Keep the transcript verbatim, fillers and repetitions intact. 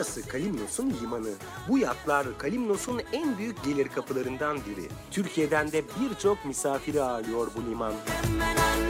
Burası Kalimnos'un limanı. Bu yatlar Kalimnos'un en büyük gelir kapılarından biri. Türkiye'den de birçok misafiri ağırlıyor bu liman.